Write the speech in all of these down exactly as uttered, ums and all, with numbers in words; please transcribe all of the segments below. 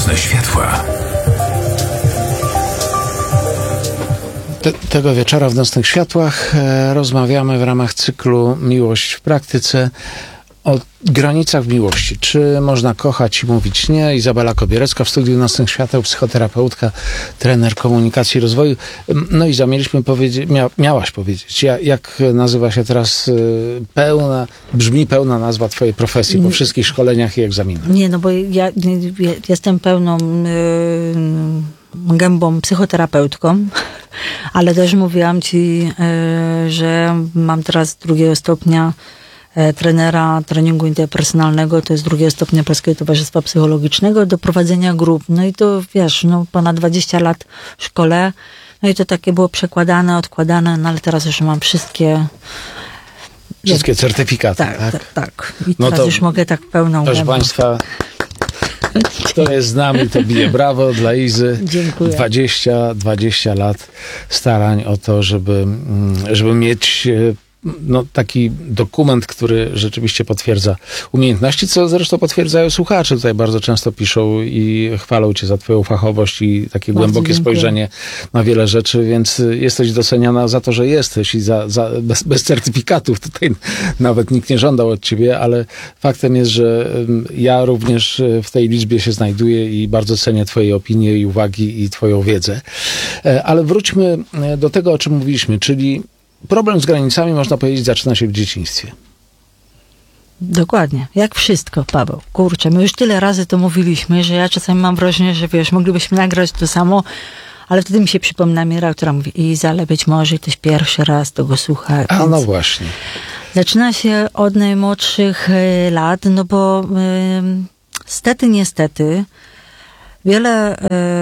Nocne światła. Te, tego wieczora w Nocnych Światłach e, rozmawiamy w ramach cyklu Miłość w praktyce o granicach miłości. Czy można kochać i mówić nie? Izabela Kobierecka w studiu Nocnych Świateł, psychoterapeutka, trener komunikacji i rozwoju. No i mieliśmy powiedzieć, mia, miałaś powiedzieć, jak, jak nazywa się teraz y, pełna, brzmi pełna nazwa twojej profesji po wszystkich szkoleniach i egzaminach. Nie, no bo ja, ja jestem pełną y, gębą psychoterapeutką, ale też mówiłam ci, y, że mam teraz drugiego stopnia trenera treningu interpersonalnego, to jest drugiego stopnia Polskiego Towarzystwa Psychologicznego do prowadzenia grup. No i to wiesz, no ponad dwadzieścia lat w szkole, no i to takie było przekładane, odkładane, no ale teraz już mam wszystkie Wszystkie certyfikaty, tak? Tak, tak. tak. I no teraz to, już mogę tak pełną proszę gębą. Państwa, kto jest z nami, to bije brawo dla Izy. Dziękuję. dwadzieścia, dwadzieścia lat starań o to, żeby, żeby mieć no, taki dokument, który rzeczywiście potwierdza umiejętności, co zresztą potwierdzają słuchacze. Tutaj bardzo często piszą i chwalą cię za twoją fachowość i takie Bardzo głębokie dziękuję. spojrzenie na wiele rzeczy, więc jesteś doceniana za to, że jesteś i za, za bez, bez certyfikatów. Tutaj nawet nikt nie żądał od ciebie, ale faktem jest, że ja również w tej liczbie się znajduję i bardzo cenię twoje opinie i uwagi i twoją wiedzę. Ale wróćmy do tego, o czym mówiliśmy, czyli problem z granicami, można powiedzieć, zaczyna się w dzieciństwie. Dokładnie. Jak wszystko, Paweł. Kurczę, my już tyle razy to mówiliśmy, że ja czasami mam wrażenie, że wiesz, moglibyśmy nagrać to samo, ale wtedy mi się przypomina Mira, która mówi: Iza, ale być może ktoś pierwszy raz tego słucha. A no właśnie. Zaczyna się od najmłodszych y, lat, no bo y, stety, niestety, wiele,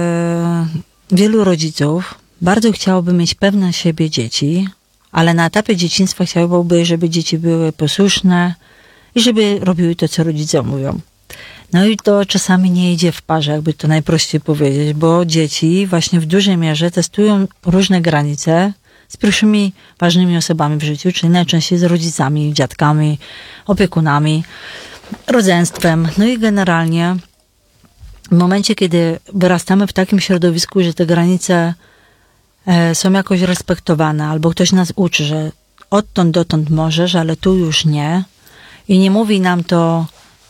y, wielu rodziców bardzo chciałoby mieć pewne siebie dzieci, ale na etapie dzieciństwa chciałoby, żeby dzieci były posłuszne i żeby robiły to, co rodzice mówią. No i to czasami nie idzie w parze, jakby to najprościej powiedzieć, bo dzieci właśnie w dużej mierze testują różne granice z pierwszymi ważnymi osobami w życiu, czyli najczęściej z rodzicami, dziadkami, opiekunami, rodzeństwem. No i generalnie w momencie, kiedy wyrastamy w takim środowisku, że te granice są jakoś respektowane, albo ktoś nas uczy, że odtąd dotąd możesz, ale tu już nie. I nie mówi nam to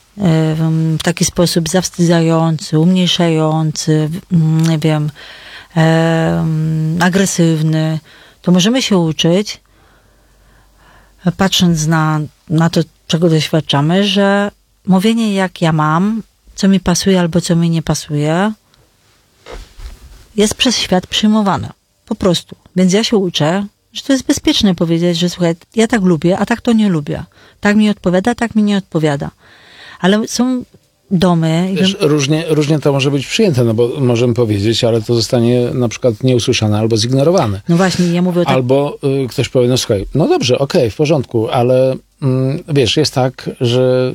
w taki sposób zawstydzający, umniejszający, nie wiem, agresywny. To możemy się uczyć, patrząc na, na to, czego doświadczamy, że mówienie jak ja mam, co mi pasuje albo co mi nie pasuje, jest przez świat przyjmowane. Po prostu. Więc ja się uczę, że to jest bezpieczne powiedzieć, że słuchaj, ja tak lubię, a tak to nie lubię. Tak mi odpowiada, tak mi nie odpowiada. Ale są domy... Wiesz, różnie, różnie to może być przyjęte, no bo możemy powiedzieć, ale to zostanie na przykład nieusłyszane albo zignorowane. No właśnie, ja mówię o tak... Albo y, ktoś powie, no słuchaj, no dobrze, okej, okay, w porządku, ale mm, wiesz, jest tak, że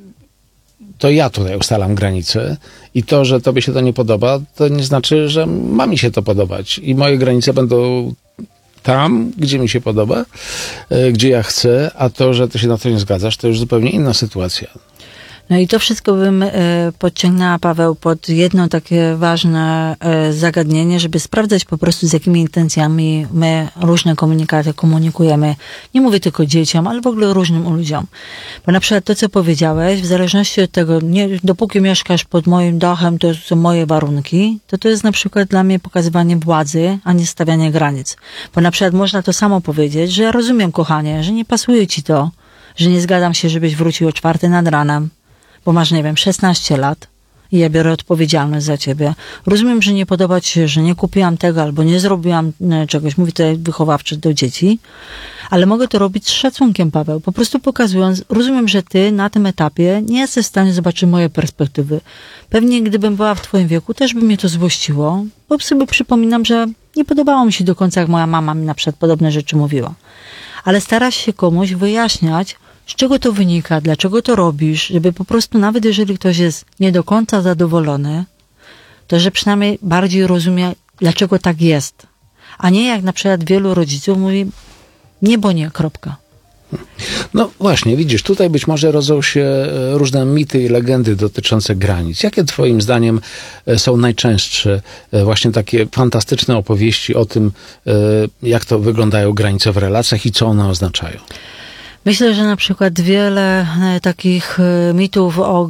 to ja tutaj ustalam granice i to, że tobie się to nie podoba, to nie znaczy, że ma mi się to podobać. I moje granice będą tam, gdzie mi się podoba, gdzie ja chcę, a to, że ty się na to nie zgadzasz, to już zupełnie inna sytuacja. No i to wszystko bym e, podciągnęła, Paweł, pod jedno takie ważne e, zagadnienie, żeby sprawdzać po prostu, z jakimi intencjami my różne komunikaty komunikujemy. Nie mówię tylko dzieciom, ale w ogóle różnym ludziom. Bo na przykład to, co powiedziałeś, w zależności od tego, nie, dopóki mieszkasz pod moim dachem, to są moje warunki, to to jest na przykład dla mnie pokazywanie władzy, a nie stawianie granic. Bo na przykład można to samo powiedzieć, że ja rozumiem, kochanie, że nie pasuje ci to, że nie zgadzam się, żebyś wrócił o czwartej nad ranem, bo masz, nie wiem, szesnaście lat i ja biorę odpowiedzialność za ciebie. Rozumiem, że nie podoba ci się, że nie kupiłam tego albo nie zrobiłam czegoś, mówię tutaj wychowawczy do dzieci, ale mogę to robić z szacunkiem, Paweł, po prostu pokazując, rozumiem, że ty na tym etapie nie jesteś w stanie zobaczyć mojej perspektywy. Pewnie gdybym była w twoim wieku, też by mnie to złościło, bo sobie przypominam, że nie podobało mi się do końca, jak moja mama mi na przykład podobne rzeczy mówiła. Ale starasz się komuś wyjaśniać, z czego to wynika, dlaczego to robisz, żeby po prostu nawet jeżeli ktoś jest nie do końca zadowolony, to że przynajmniej bardziej rozumie, dlaczego tak jest. A nie jak na przykład wielu rodziców mówi, nie, bo nie, kropka. No właśnie, widzisz, tutaj być może rodzą się różne mity i legendy dotyczące granic. Jakie twoim zdaniem są najczęstsze właśnie takie fantastyczne opowieści o tym, jak to wyglądają granice w relacjach i co one oznaczają? Myślę, że na przykład wiele takich mitów o,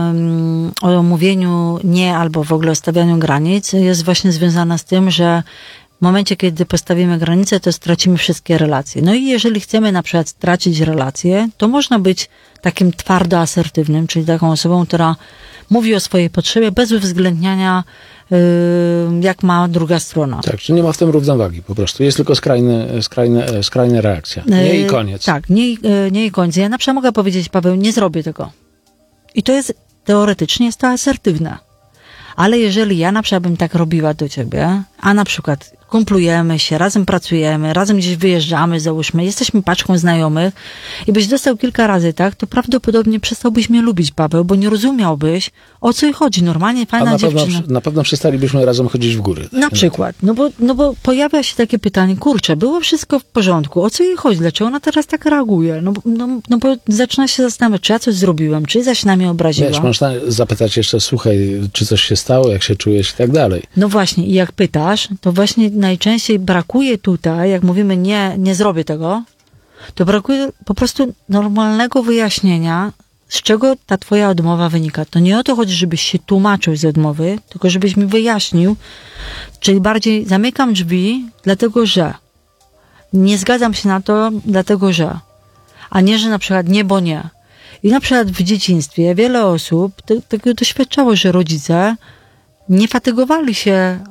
o mówieniu nie albo w ogóle o stawianiu granic jest właśnie związana z tym, że w momencie, kiedy postawimy granicę, to stracimy wszystkie relacje. No i jeżeli chcemy na przykład stracić relacje, to można być takim twardo asertywnym, czyli taką osobą, która mówi o swojej potrzebie bez uwzględniania, yy, jak ma druga strona. Tak, czy nie ma w tym równowagi po prostu. Jest tylko skrajny, skrajny, skrajna reakcja. Nie i koniec. Yy, tak, nie, yy, nie i koniec. Ja na przykład mogę powiedzieć, Paweł, nie zrobię tego. I to jest, teoretycznie jest to asertywne. Ale jeżeli ja na przykład bym tak robiła do ciebie, a na przykład kumplujemy się, razem pracujemy, razem gdzieś wyjeżdżamy, załóżmy, jesteśmy paczką znajomych i byś dostał kilka razy tak, to prawdopodobnie przestałbyś mnie lubić, Paweł, bo nie rozumiałbyś, o co chodzi. Normalnie fajna a na dziewczyna. Pewno, na pewno przestalibyśmy razem chodzić w góry. Na przykład. No bo, no bo pojawia się takie pytanie, kurczę, było wszystko w porządku, o co jej chodzi, dlaczego ona teraz tak reaguje? No, no, no bo zaczyna się zastanawiać, czy ja coś zrobiłem, czy zaś na mnie obraziła. Wiesz, można zapytać jeszcze, słuchaj, czy coś się stało, jak się czujesz i tak dalej. No właśnie, i jak pytasz, to właśnie najczęściej brakuje tutaj, jak mówimy nie, nie zrobię tego, to brakuje po prostu normalnego wyjaśnienia, z czego ta twoja odmowa wynika. To nie o to chodzi, żebyś się tłumaczył z odmowy, tylko żebyś mi wyjaśnił, czyli bardziej zamykam drzwi, dlatego że nie zgadzam się na to, dlatego że, a nie, że na przykład nie, bo nie. I na przykład w dzieciństwie wiele osób te, tego doświadczało, że rodzice nie fatygowali się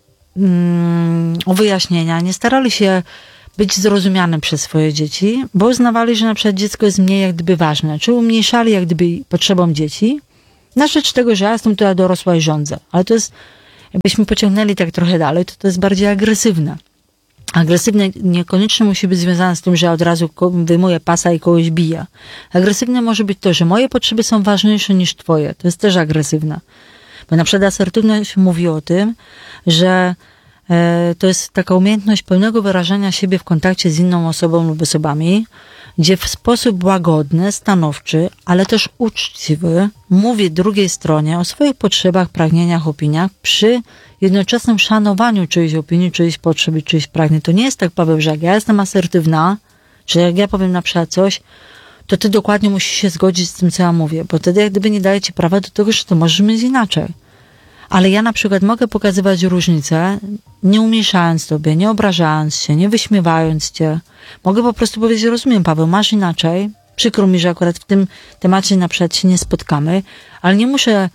mm, o wyjaśnienia, nie starali się być zrozumianym przez swoje dzieci, bo uznawali, że na przykład dziecko jest mniej jak gdyby ważne, czy umniejszali jak gdyby potrzebom dzieci, na rzecz tego, że ja jestem tutaj dorosła i rządzę. Ale to jest, jakbyśmy pociągnęli tak trochę dalej, to to jest bardziej agresywne. Agresywne niekoniecznie musi być związane z tym, że od razu wyjmuję pasa i kogoś bije. Agresywne może być to, że moje potrzeby są ważniejsze niż twoje. To jest też agresywne. Bo na przykład asertywność mówi o tym, że e, to jest taka umiejętność pełnego wyrażania siebie w kontakcie z inną osobą lub osobami, gdzie w sposób łagodny, stanowczy, ale też uczciwy mówię drugiej stronie o swoich potrzebach, pragnieniach, opiniach przy jednoczesnym szanowaniu czyjejś opinii, czyjejś potrzeby, czyjejś pragnień. To nie jest tak, Paweł, że jak ja jestem asertywna, czy jak ja powiem na przykład coś, to ty dokładnie musisz się zgodzić z tym, co ja mówię, bo wtedy jak gdyby nie daje ci prawa do tego, że to możesz mieć inaczej. Ale ja na przykład mogę pokazywać różnice, nie umniejszając tobie, nie obrażając się, nie wyśmiewając cię. Mogę po prostu powiedzieć, rozumiem, Paweł, masz inaczej, przykro mi, że akurat w tym temacie na przykład się nie spotkamy, ale nie muszę,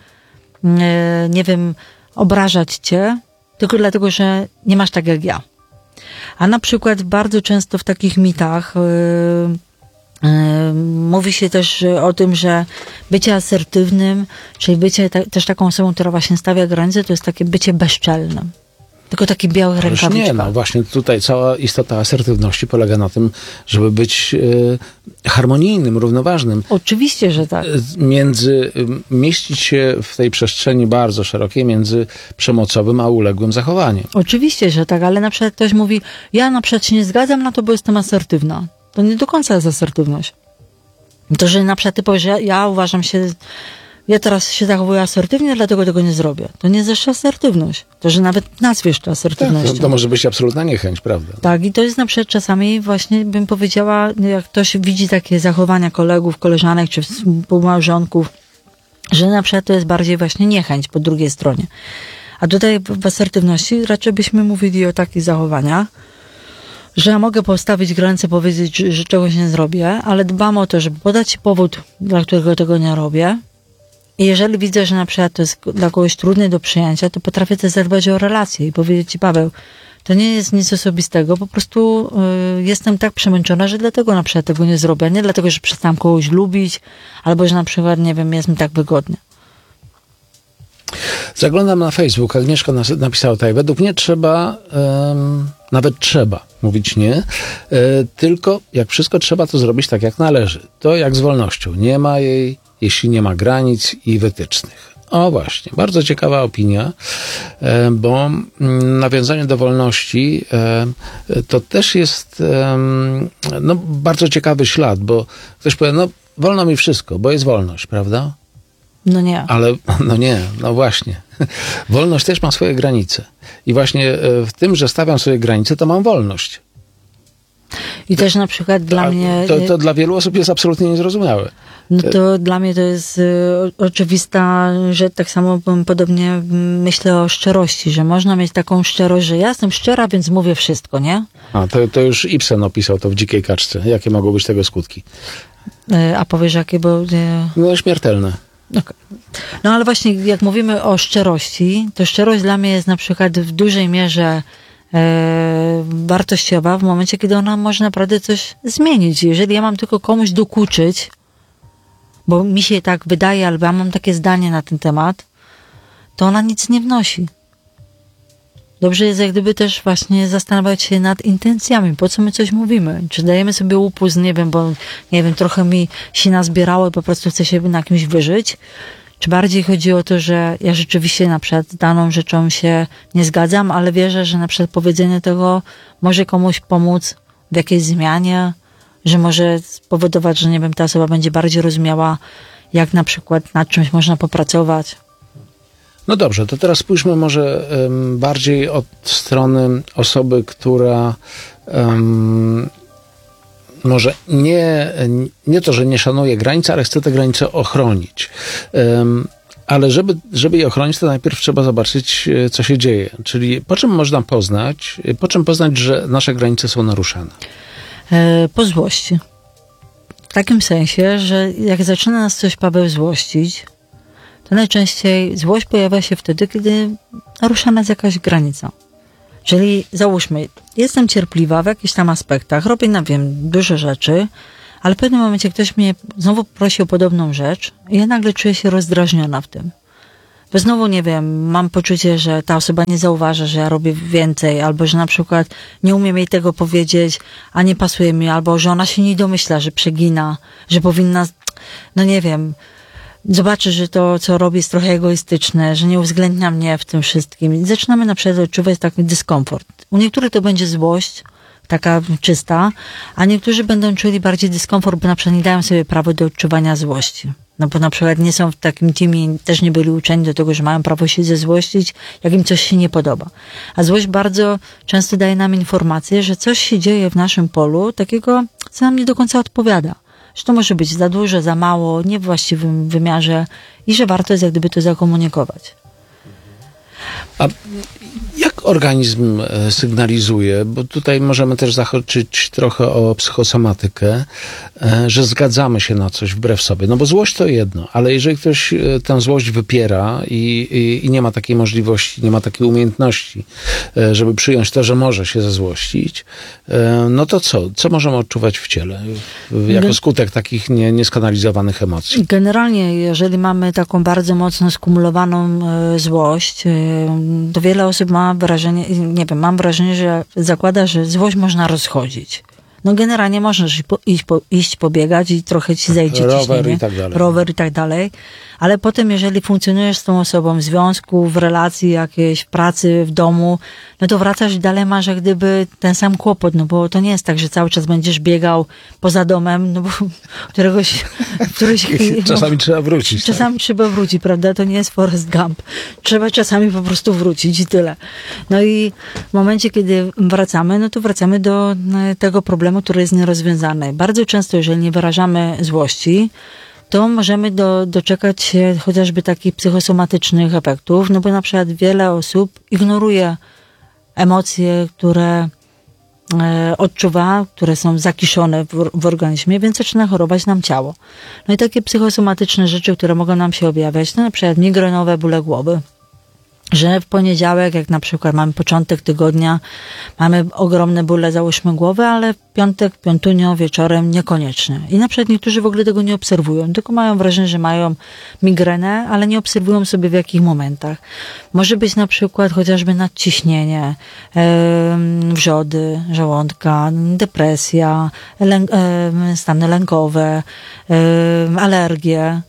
nie, nie wiem, obrażać cię, tylko dlatego, że nie masz tak jak ja. A na przykład bardzo często w takich mitach yy, yy, mówi się też o tym, że bycie asertywnym, czyli bycie ta, też taką osobą, która właśnie stawia granice, to jest takie bycie bezczelnym. Tylko taki biały rękawiczka. Nie, no właśnie tutaj cała istota asertywności polega na tym, żeby być e, harmonijnym, równoważnym. Oczywiście, że tak. Między, mieścić się w tej przestrzeni bardzo szerokiej między przemocowym a uległym zachowaniem. Oczywiście, że tak, ale na przykład ktoś mówi, ja na przykład się nie zgadzam na to, bo jestem asertywna. To nie do końca jest asertywność. To, że na przykład ty powiesz, ja, ja uważam się, ja teraz się zachowuję asertywnie, dlatego tego nie zrobię. To nie jest jeszcze asertywność. To, że nawet nazwiesz to asertywnością. Tak, to, to może być absolutna niechęć, prawda? Tak, i to jest na przykład czasami właśnie, bym powiedziała, jak ktoś widzi takie zachowania kolegów, koleżanek, czy współmałżonków, że na przykład to jest bardziej właśnie niechęć po drugiej stronie. A tutaj w asertywności raczej byśmy mówili o takich zachowaniach, że ja mogę postawić granicę, powiedzieć, że, że czegoś nie zrobię, ale dbam o to, żeby podać powód, dla którego tego nie robię. I jeżeli widzę, że na przykład to jest dla kogoś trudne do przyjęcia, to potrafię też zadbać o relacje i powiedzieć ci, Paweł, to nie jest nic osobistego, po prostu y, jestem tak przemęczona, że dlatego na przykład tego nie zrobię, nie dlatego, że przestałam kogoś lubić, albo że na przykład, nie wiem, jest mi tak wygodnie. Zaglądam na Facebook. Agnieszka nas, napisała tutaj, według mnie trzeba, um, nawet trzeba mówić nie, y, tylko jak wszystko trzeba, to zrobić tak, jak należy. To jak z wolnością. Nie ma jej, jeśli nie ma granic i wytycznych. O właśnie, bardzo ciekawa opinia, e, bo mm, nawiązanie do wolności e, to też jest e, no, bardzo ciekawy ślad, bo ktoś powie, no wolno mi wszystko, bo jest wolność, prawda? No nie. Ale no nie, no właśnie. Wolność też ma swoje granice. I właśnie w tym, że stawiam sobie granice, to mam wolność. I też na przykład dla A mnie... To, to dla wielu osób jest absolutnie niezrozumiałe. No to dla mnie to jest y, oczywista rzecz, tak samo podobnie myślę o szczerości, że można mieć taką szczerość, że ja jestem szczera, więc mówię wszystko, nie? A, to, to już Ibsen opisał to w Dzikiej kaczce. Jakie mogą być tego skutki? Y, a powiesz jakie, bo... Y, No śmiertelne. Okay. No ale właśnie jak mówimy o szczerości, to szczerość dla mnie jest na przykład w dużej mierze e, wartościowa w momencie, kiedy ona może naprawdę coś zmienić. Jeżeli ja mam tylko komuś dokuczyć, bo mi się tak wydaje, albo ja mam takie zdanie na ten temat, to ona nic nie wnosi. Dobrze jest jak gdyby też właśnie zastanawiać się nad intencjami, po co my coś mówimy. Czy dajemy sobie upust, nie wiem, bo nie wiem, trochę mi się nazbierało i po prostu chcę się na kimś wyżyć. Czy bardziej chodzi o to, że ja rzeczywiście na przykład z daną rzeczą się nie zgadzam, ale wierzę, że na przykład powiedzenie tego może komuś pomóc w jakiejś zmianie, że może spowodować, że nie wiem, ta osoba będzie bardziej rozumiała, jak na przykład nad czymś można popracować. No dobrze, to teraz spójrzmy może um, bardziej od strony osoby, która um, może nie, nie to, że nie szanuje granic, ale chce te granice ochronić. Um, ale żeby, żeby je ochronić, to najpierw trzeba zobaczyć, co się dzieje. Czyli po czym można poznać, po czym poznać, że nasze granice są naruszane? E, po złości. W takim sensie, że jak zaczyna nas coś, Paweł, złościć, to najczęściej złość pojawia się wtedy, kiedy naruszana jest jakaś granica. Czyli załóżmy, jestem cierpliwa w jakichś tam aspektach, robię, no wiem, duże rzeczy, ale w pewnym momencie ktoś mnie znowu prosi o podobną rzecz i ja nagle czuję się rozdrażniona w tym. Bo znowu, nie wiem, mam poczucie, że ta osoba nie zauważa, że ja robię więcej, albo że na przykład nie umiem jej tego powiedzieć, a nie pasuje mi, albo że ona się nie domyśla, że przegina, że powinna, no nie wiem, zobaczy, że to, co robi, jest trochę egoistyczne, że nie uwzględnia mnie w tym wszystkim. I zaczynamy na przykład odczuwać taki dyskomfort. U niektórych to będzie złość, taka czysta, a niektórzy będą czuli bardziej dyskomfort, bo na przykład nie dają sobie prawo do odczuwania złości. No bo na przykład nie są w takim teamie, też nie byli uczeni do tego, że mają prawo się zezłościć, jak im coś się nie podoba. A złość bardzo często daje nam informację, że coś się dzieje w naszym polu, takiego, co nam nie do końca odpowiada. Że to może być za dużo, za mało, nie w właściwym wymiarze i że warto jest jak gdyby to zakomunikować. A jak organizm sygnalizuje, bo tutaj możemy też zahaczyć trochę o psychosomatykę, że zgadzamy się na coś wbrew sobie. No bo złość to jedno, ale jeżeli ktoś tę złość wypiera i, i, i nie ma takiej możliwości, nie ma takiej umiejętności, żeby przyjąć to, że może się zezłościć, no to co? Co możemy odczuwać w ciele jako skutek takich nie, nieskanalizowanych emocji? Generalnie, jeżeli mamy taką bardzo mocno skumulowaną złość, to wiele osób ma wrażenie, nie wiem, mam wrażenie, że zakłada, że złość można rozchodzić. No generalnie możesz iść, po, iść pobiegać i trochę ci zejdzie rower ciśnienie, i tak dalej. rower i tak dalej, ale potem jeżeli funkcjonujesz z tą osobą w związku, w relacji jakiejś, w pracy, w domu, no to wracasz i dalej masz jak gdyby ten sam kłopot, no bo to nie jest tak, że cały czas będziesz biegał poza domem, no bo któregoś... któregoś czasami no, trzeba wrócić. Czasami tak? trzeba wrócić, prawda? To nie jest Forrest Gump. Trzeba czasami po prostu wrócić i tyle. No i w momencie, kiedy wracamy, no to wracamy do tego problemu, który jest nierozwiązany. Bardzo często, jeżeli nie wyrażamy złości, to możemy do, doczekać się chociażby takich psychosomatycznych efektów, no bo na przykład wiele osób ignoruje emocje, które e, odczuwa, które są zakiszone w, w organizmie, więc zaczyna chorować nam ciało. No i takie psychosomatyczne rzeczy, które mogą nam się objawiać, to na przykład migrenowe bóle głowy. Że w poniedziałek, jak na przykład mamy początek tygodnia, mamy ogromne bóle, załóżmy głowy, ale w piątek, piątunio, wieczorem niekoniecznie. I na przykład niektórzy w ogóle tego nie obserwują, tylko mają wrażenie, że mają migrenę, ale nie obserwują sobie w jakich momentach. Może być na przykład chociażby nadciśnienie, yy, wrzody żołądka, depresja, lęk, yy, stany lękowe, yy, alergie.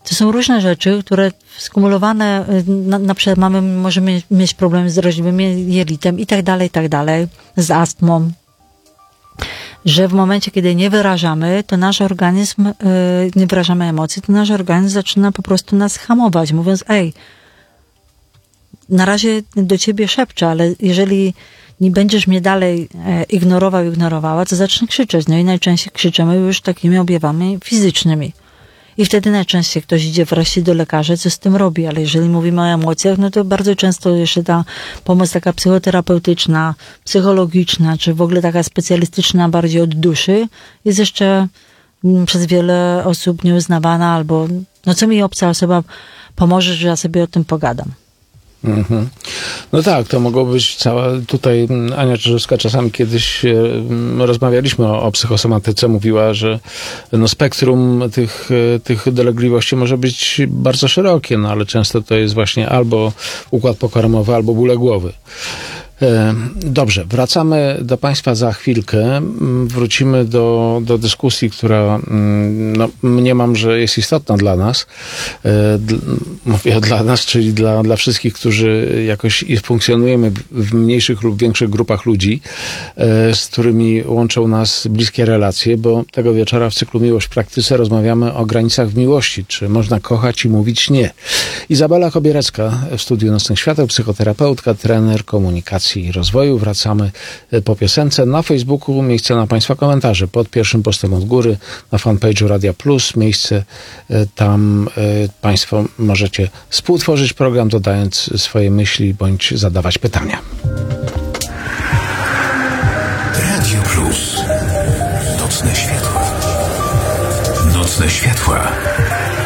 To są różne rzeczy, które skumulowane, na, na przykład mamy, możemy mieć problem z wrażliwym jelitem i tak dalej, i tak dalej, z astmą. Że w momencie, kiedy nie wyrażamy, to nasz organizm, yy, nie wyrażamy emocji, to nasz organizm zaczyna po prostu nas hamować, mówiąc, ej, na razie do ciebie szepczę, ale jeżeli nie będziesz mnie dalej e, ignorował, ignorowała, to zacznę krzyczeć. No i najczęściej krzyczymy już takimi objawami fizycznymi. I wtedy najczęściej ktoś idzie wreszcie do lekarza, co z tym robi, ale jeżeli mówimy o emocjach, no to bardzo często jeszcze ta pomoc taka psychoterapeutyczna, psychologiczna, czy w ogóle taka specjalistyczna bardziej od duszy jest jeszcze m, przez wiele osób nieuznawana, albo no co mi obca osoba pomoże, że ja sobie o tym pogadam. Mm-hmm. No tak, to mogło być cała, tutaj Ania Czyżewska czasami kiedyś e, rozmawialiśmy o, o psychosomatyce, mówiła, że no spektrum tych, e, tych dolegliwości może być bardzo szerokie, no ale często to jest właśnie albo układ pokarmowy, albo bóle głowy. Dobrze, wracamy do Państwa za chwilkę. Wrócimy do, do dyskusji, która no, mniemam, że jest istotna dla nas. Mówię dla nas, czyli dla, dla wszystkich, którzy jakoś funkcjonujemy w mniejszych lub większych grupach ludzi, z którymi łączą nas bliskie relacje, bo tego wieczora w cyklu Miłość w praktyce rozmawiamy o granicach w miłości. Czy można kochać i mówić nie? Izabela Kobierecka w studiu Nocnych Świateł, psychoterapeutka, trener komunikacji i rozwoju. Wracamy po piosence. Na Facebooku miejsce na Państwa komentarze. Pod pierwszym postem od góry, na fanpage'u Radia Plus. Miejsce tam Państwo możecie współtworzyć program, dodając swoje myśli bądź zadawać pytania. Radio Plus. Nocne światła. Nocne światła.